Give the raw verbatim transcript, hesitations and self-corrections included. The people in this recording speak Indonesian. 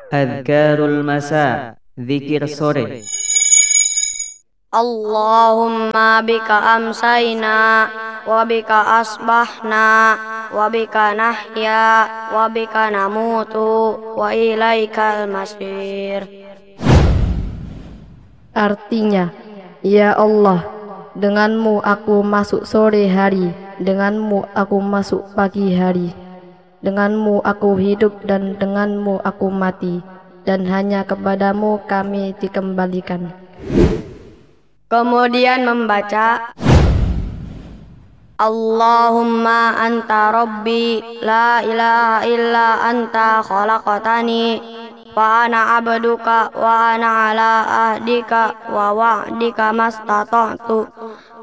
Adhkarul masa, zikir sore. Allahumma bika amsayna wa bika asbahna wa bika nahya wa bika namutu wa ilaikal masir. Artinya, ya Allah, denganmu aku masuk sore hari, denganmu aku masuk pagi hari, denganmu aku hidup dan denganmu aku mati, dan hanya kepadamu kami dikembalikan. Kemudian membaca Allahumma anta rabbi la ilaha illa anta khalaqtani wa ana abduka wa ana ala ahdika wa wa'dika mastata'tu